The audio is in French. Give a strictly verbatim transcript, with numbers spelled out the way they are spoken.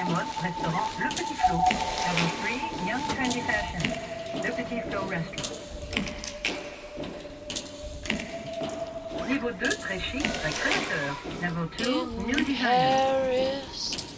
mode, restaurant Le Petit Flot. Level three, Young Trendy Fashion. Le Petit Flot Restaurant. Niveau deux, très chic, très créateur. Level two, New In Designer. Paris.